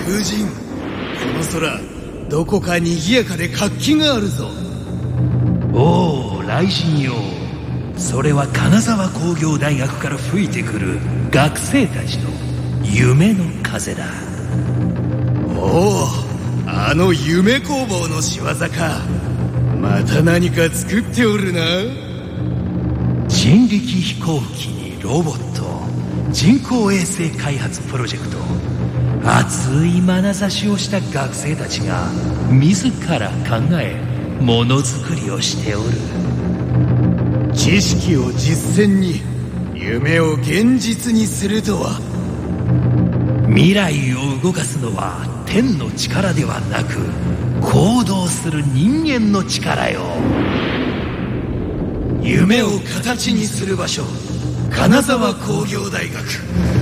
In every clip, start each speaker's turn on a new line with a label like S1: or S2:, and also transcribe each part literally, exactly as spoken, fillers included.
S1: 風神、この空どこか賑やかで活気があるぞ。
S2: おお、雷神よ。それは金沢工業大学から吹いてくる学生たちの夢の風だ。
S1: おお、あの夢工房の仕業か。また何か作っておるな。
S2: 人力飛行機にロボット、人工衛星開発プロジェクト、熱い眼差しをした学生たちが自ら考えものづくりをしておる。
S1: 知識を実践に、夢を現実にするとは。
S2: 未来を動かすのは天の力ではなく、行動する人間の力よ。夢を形にする場所、金沢工業大学。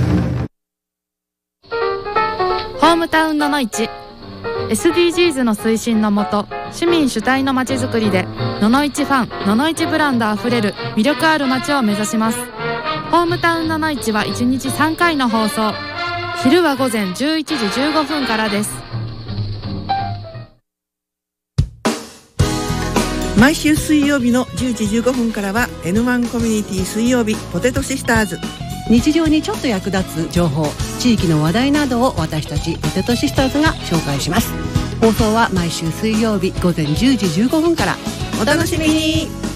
S3: ホームタウンののいち エスディージーズ の推進のもと、市民主体のまちづくりでののいちファン、ののいちブランドあふれる魅力ある街を目指します。ホームタウンののいちはいちにちさんかいの放送。昼は午前じゅういちじじゅうごふんからです。
S4: 毎週水曜日のじゅうじじゅうごふんからは エヌワン コミュニティ水曜日ポテトシスターズ。
S5: 日常にちょっと役立つ情報、地域の話題などを私たちポテトシスターズが紹介します。放送は毎週水曜日午前じゅうじじゅうごふんから。
S4: お楽しみに。